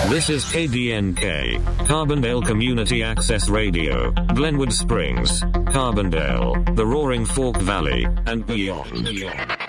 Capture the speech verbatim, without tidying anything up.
This is K D N K, Carbondale Community Access Radio, Glenwood Springs, Carbondale, the Roaring Fork Valley, and beyond.